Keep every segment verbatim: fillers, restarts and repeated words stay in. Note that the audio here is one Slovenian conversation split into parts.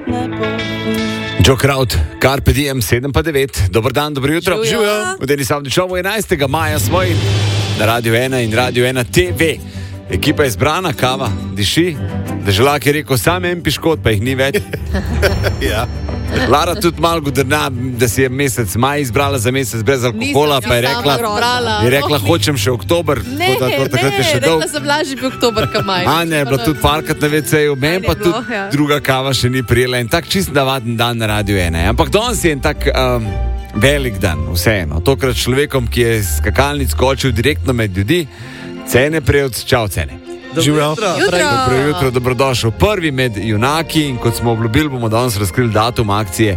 Joe Kraut, Carpe Diem, sedem pa devet. Dobar dan, dobro jutro. Živijo. V Deni Savničovu enajstega maja svoj na Radio ena in Radio ena T V. Ekipa je zbrana, kava, diši. Deželak je rekel, sam en piškot, pa jih ni več. Ja. Lara tudi malo godrna, da si je mesec maj izbrala za mesec brez alkohola, Nisem pa je jaz rekla, sama brala. je rekla, hočem še oktober. Ne, tako da, ne, takrat je še dolg. rekla sem lažje bi oktober, ka maj. Anja je bila tudi parkrat na ve ce-ju, meni Anja pa je bilo, tudi ja. druga kava še ni prijela in tak čist navaden dan na Radio ena. Ampak danes je en tak um, velik dan, vseeno. Tokrat človekom, ki je s skakalnic skočil direktno med ljudi, Cene Prevc, čau Cene. Živijo. Dobro jutro, dobrodošel. Prvi med junaki in kot smo obljubili, bomo danes razkrili datum akcije,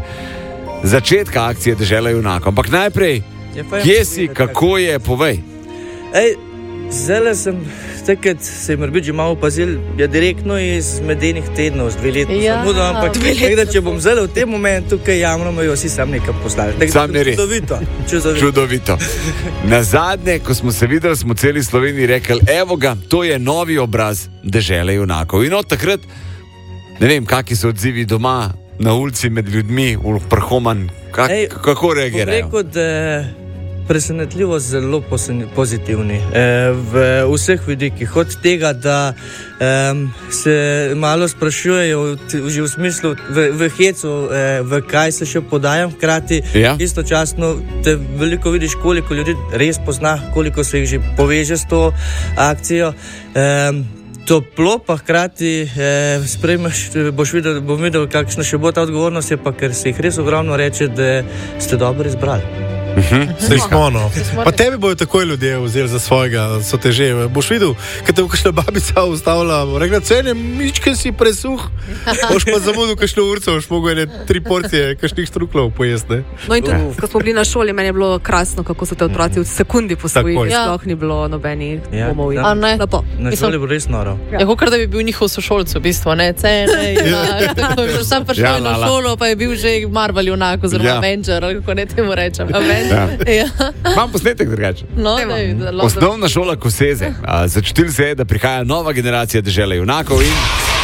začetka akcije Dežela junakov. Ampak najprej, kje si, kako je, povej. Ej, zdaj sem, takrat se je morda že malo opazil, je direktno iz medenih tednov, z dve leti Ja, zamudo, ampak dve leti tako da, če bom zdaj v tem momentu tukaj javno, jo vsi sam nekam poslali. Tako da, Sam je res. Čudovito, čudovito. Čudovito. Na zadnje, ko smo se videli, smo celi Sloveniji rekli, evo ga, to je novi obraz Dežele junakov. In od takrat, ne vem, kakšni so odzivi doma, na ulici, med ljudmi, v Prhoman, kak, Ej, kako Bom reagirajo? rekel, da je presenetljivo zelo posen- pozitivni eh, v vseh vidikih. Od tega, da em, se malo sprašujejo t- že v smislu, v, v hecu, eh, v kaj se še podajam, hkrati Ja. istočasno te veliko vidiš, koliko ljudi res pozna, koliko se jih že poveže s to akcijo. Em, Toplo, pa hkrati eh, sprejmeš, boš videl, bom videl, kakšna še bo ta odgovornost, je pa, ker se jih res ogromno reče, da ste dobro izbrali. Saj smo, no. Pa tebi bojo takoj ljudje vzeli za svojega, so te že. Boš videl, kad te bo kakšna babica ustavila, rekla, Cene, mičke si presuh. Boš pa zamudil kakšno urco, boš mogel ene tri porcije kakšnih štruklov pojesti, ne? No in tudi, ko smo bili na šoli, meni je bilo krasno, kako so te otroci v sekundi posvojili. Takoj. Ja. Sploh ni bilo nobenih Ja. dvomov. Ja. A ne? Lepo. Na šoli bo res noro. Ja, kakor da bi bil njihov sošolc, v bistvu, ne, Cene, junak, tako je sam prišel Ja, ja, na lala. šolo, pa je bil že Marvel junak, oziroma Ja. ja. Avenger, ali kako ne temu rečem. Avenger. Ja. Imam posnetek drugače. No, Dajmo. daj, da lahko- Osnovna šola Koseze. A, Začutili se je, da prihaja nova generacija Dežele junakov in...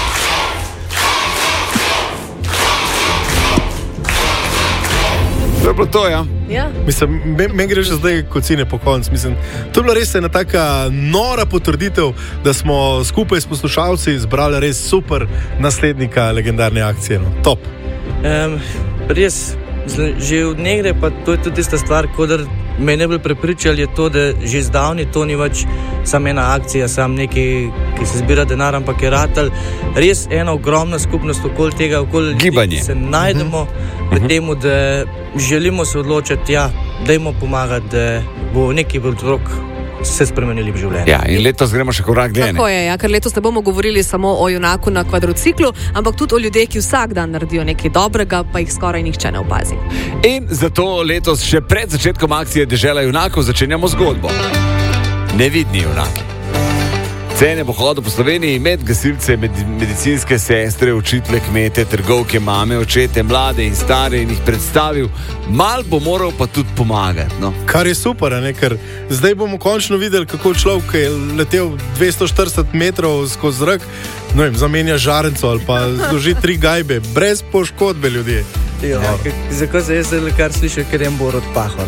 To je bilo to, ja. Ja. Mislim, meni men gre že zdaj kocine po koncu. Mislim, to je bila res ena taka nora potrditev, da smo skupaj s poslušalci izbrali res super naslednika legendarne akcije. No. Top. Um, res, z- že od nekdaj, pa to je tudi tista stvar, kodar me ne bi prepričali, je to, da že zdavni to ni več samo ena akcija, samo nekaj, ki se zbira denar, ampak je ratal res ena ogromna skupnost okoli tega, okoli ljudi, Gibanje. ki se najdemo v tem, da želimo se odločiti, ja, dajmo pomagati, da bo neki otrok se spremenili v življenju. Ja, in letos gremo še korak dlje. Tako je, ja, ker letos ne bomo govorili samo o junaku na kvadrociklu, ampak tudi o ljudeh, ki vsak dan naredijo nekaj dobrega, pa jih skoraj nihče ne opazi. In zato letos še pred začetkom akcije Dežela junakov začenjamo zgodbo. Nevidni junaki. Cene bo hodil po Sloveniji med gasilce, med medicinske sestre, učitele, kmete, trgovke, mame, očete, mlade in stare in jih predstavil. Mal bo moral pa tudi pomagati. No? Kar je super, a ne? Ker zdaj bomo končno videli, kako človek, ki je letel dvesto štirideset metrov skozi zrak, no vem, zamenja žarenco ali pa zloži tri gajbe, brez poškodbe ljudje. Ja, zakaj se jaz zdaj kar slišim, ker je Bor odpahal?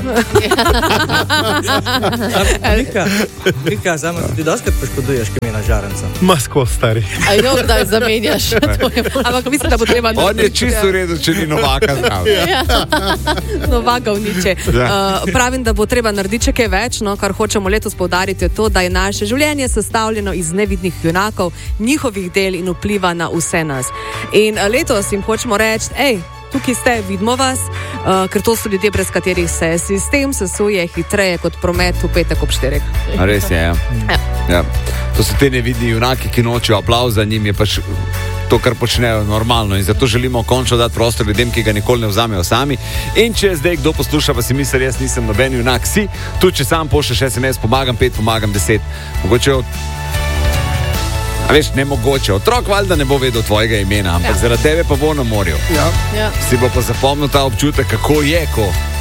Mika, Mika, samo ti doskrat poškoduješ, ker mi na žarenca. Masko stari. A jo kdaj zamenjaš? To je pa- Ampak mislim, da bo treba... On je čisto v redu, če ni Novaka zraven. Novaka vniče. Ja. Uh, pravim, da bo treba narediti še kaj več, no, kar hočemo letos poudariti, je to, da je naše življenje sestavljeno iz nevidnih junakov, njihovih del in vpliva na vse nas. In uh, letos jim hočemo reči, hej, tukaj ste, vidimo vas, uh, ker to so ljudje, brez katerih se sistem sesuje hitreje kot promet v petek ob štirih. A res je, ja. Ja. Ja. To so te nevidni junaki, ki nočijo aplavza, njim je pač to, kar počnejo, normalno. In zato želimo končno dati prostor ljudem, ki ga nikoli ne vzamejo sami. In če zdaj kdo posluša, pa si misli, jaz nisem noben junak, si, tudi če sam pošlješ es em es, pomagam pet, pomagam deset. Mogoče od... A veš, nemogoče. Otrok valjda ne bo vedel tvojega imena, ampak ja. Zaradi tebe pa bo na morju. Ja. Ja. Si bo pa zapomnil ta občutek, kako je, ko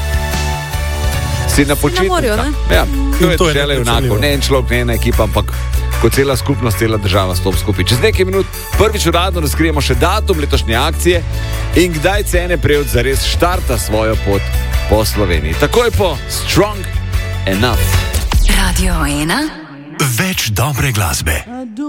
si na počitnicah. morju, ne? Ja, to je to je Dežela junakov. neprecenljivo. Ne en človek, ne ena ekipa, ampak kot cela skupnost, cela država stop skupaj. Čez nekaj minut prvič uradno razkrijemo še datum letošnje akcije in kdaj cene prejod zares štarta svojo pot po Sloveniji. Takoj po Strong Enough. Radio ena. Več dobre glasbe.